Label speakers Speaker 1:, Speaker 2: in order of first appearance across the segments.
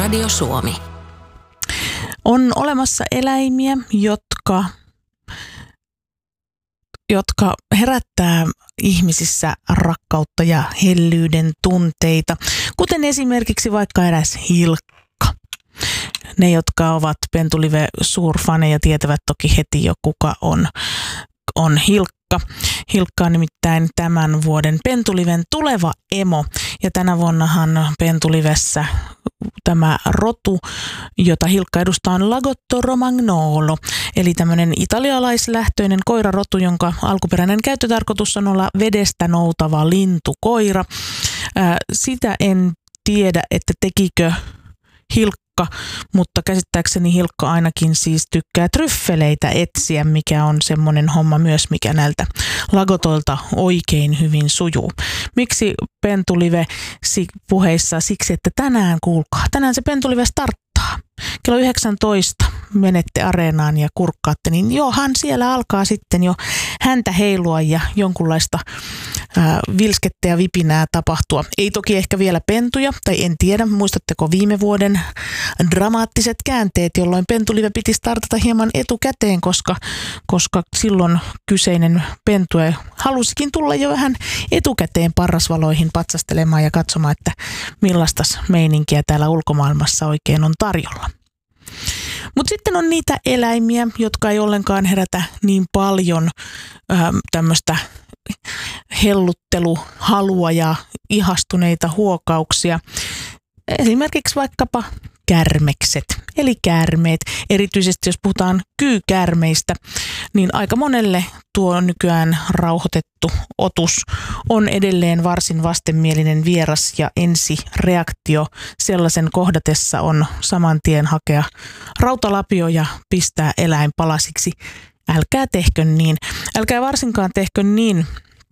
Speaker 1: Radio Suomi.
Speaker 2: On olemassa eläimiä, jotka herättää ihmisissä rakkautta ja hellyyden tunteita, kuten esimerkiksi vaikka eräs Hilkka. Ne, jotka ovat Pentulive-suurfaneja, tietävät toki heti jo, kuka on Hilkka. Hilkka on nimittäin tämän vuoden Pentuliven tuleva emo, ja tänä vuonnahan Pentulivessä tämä rotu, jota Hilkka edustaa, on Lagotto Romagnolo, eli tämmöinen italialaislähtöinen koirarotu, jonka alkuperäinen käyttötarkoitus on olla vedestä noutava lintukoira. Sitä en tiedä, että tekikö Hilkka, mutta käsittääkseni Hilkka ainakin siis tykkää tryffeleitä etsiä, mikä on semmoinen homma myös, mikä näiltä Lagotolta oikein hyvin sujuu. Miksi Pentulive puheissa? Siksi, että tänään se Pentulive starttaa. Kello 19 menette areenaan ja kurkkaatte, niin johan siellä alkaa sitten jo häntä heilua ja jonkunlaista vilskettä ja vipinää tapahtua. Ei toki ehkä vielä pentuja, tai en tiedä, muistatteko viime vuoden dramaattiset käänteet, jolloin Pentulive piti startata hieman etukäteen, koska silloin kyseinen pentue halusikin tulla jo vähän etukäteen parrasvaloihin patsastelemaan ja katsomaan, että millaista meininkiä täällä ulkomaailmassa oikein on tarjolla. Mutta sitten on niitä eläimiä, jotka ei ollenkaan herätä niin paljon tämmöistä hellutteluhalua ja ihastuneita huokauksia. Esimerkiksi vaikkapa kärmekset, eli käärmeet. Erityisesti jos puhutaan kyykäärmeistä, niin aika monelle tuo nykyään rauhoitettu otus on edelleen varsin vastenmielinen vieras, ja ensireaktio sellaisen kohdatessa on saman tien hakea rautalapio ja pistää eläin palasiksi. Älkää tehkö niin. Älkää varsinkaan tehkö niin,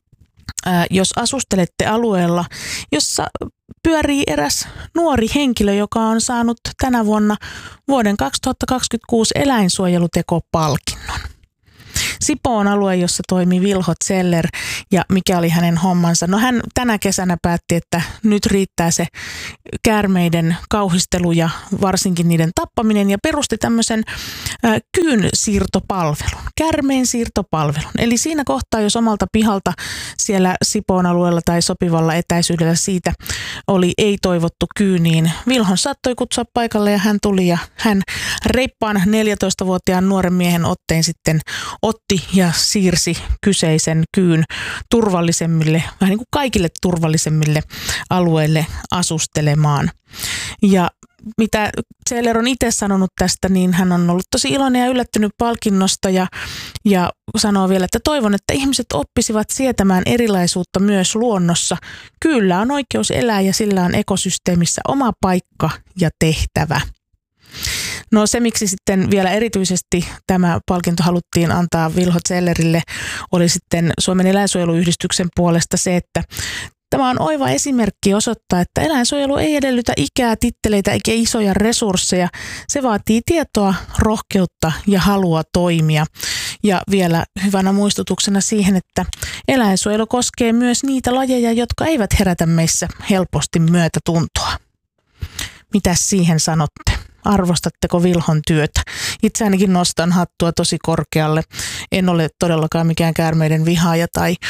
Speaker 2: jos asustelette alueella, jossa pyörii eräs nuori henkilö, joka on saanut tänä vuonna vuoden 2026 eläinsuojelutekopalkinnon. Sipoo on alue, jossa toimii Vilho Zeller, ja mikä oli hänen hommansa? No hän tänä kesänä päätti, että nyt riittää se käärmeiden kauhistelu ja varsinkin niiden tappaminen, ja perusti tämmöisen kyyn siirtopalvelun, käärmeen siirtopalvelun. Eli siinä kohtaa, jos omalta pihalta siellä Sipoon alueella tai sopivalla etäisyydellä siitä oli ei-toivottu kyy, niin Vilhon saattoi kutsua paikalle, ja hän tuli, ja hän reippaan 14-vuotiaan nuoren miehen otteen sitten otti ja siirsi kyseisen kyyn turvallisemmille, vähän niin kuin kaikille turvallisemmille alueille asustelemaan. Ja mitä Zeller on itse sanonut tästä, niin hän on ollut tosi iloinen ja yllättynyt palkinnosta, ja sanoo vielä, että toivon, että ihmiset oppisivat sietämään erilaisuutta myös luonnossa. Kyllä on oikeus elää, ja sillä on ekosysteemissä oma paikka ja tehtävä. No se, miksi sitten vielä erityisesti tämä palkinto haluttiin antaa Vilho Zellerille, oli sitten Suomen eläinsuojeluyhdistyksen puolesta se, että tämä on oiva esimerkki osoittaa, että eläinsuojelu ei edellytä ikää, titteleitä eikä isoja resursseja. Se vaatii tietoa, rohkeutta ja halua toimia. Ja vielä hyvänä muistutuksena siihen, että eläinsuojelu koskee myös niitä lajeja, jotka eivät herätä meissä helposti myötätuntoa. Mitäs siihen sanotte? Arvostatteko Vilhon työtä? Itse ainakin nostan hattua tosi korkealle. En ole todellakaan mikään käärmeiden vihaaja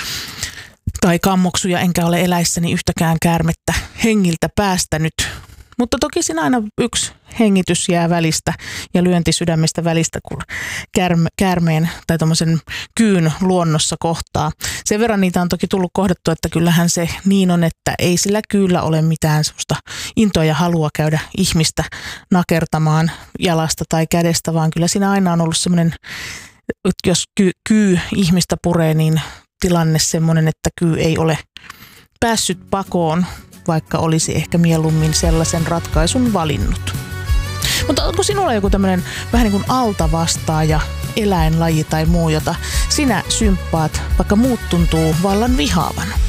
Speaker 2: tai kammoksuja, enkä ole eläissäni yhtäkään käärmettä hengiltä päästänyt. Mutta toki siinä aina yksi hengitys jää välistä ja lyönti sydämestä välistä, kun käärmeen tai tommosen kyyn luonnossa kohtaa. Sen verran niitä on toki tullut kohdattua, että kyllähän se niin on, että ei sillä kyyllä ole mitään semmoista intoa ja halua käydä ihmistä nakertamaan jalasta tai kädestä, vaan kyllä siinä aina on ollut semmoinen, jos kyy ihmistä puree, niin tilanne semmoinen, että kyy ei ole päässyt pakoon, vaikka olisi ehkä mieluummin sellaisen ratkaisun valinnut. Mutta onko sinulla joku tämmöinen vähän niin kuin altavastaaja eläinlaji tai muu, jota sinä symppaat, vaikka muut tuntuu vallan vihaavan?